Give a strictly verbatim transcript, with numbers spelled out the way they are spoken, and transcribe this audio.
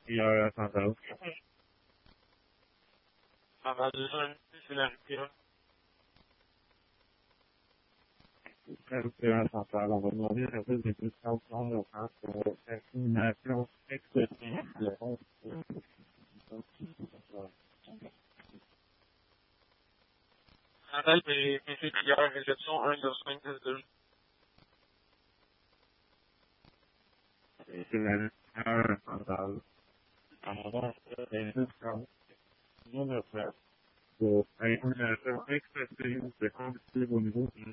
Et euh, centrale. Ça va déjà une similarité. C'est un central. On va demander un peu des questions sur le sens de discrimination excessive. Rappel mes étudiants, réception un de cinq de deux. C'est la meilleure centrale. En revanche, les discounts non offerts pour élimination excessive de combustible au niveau du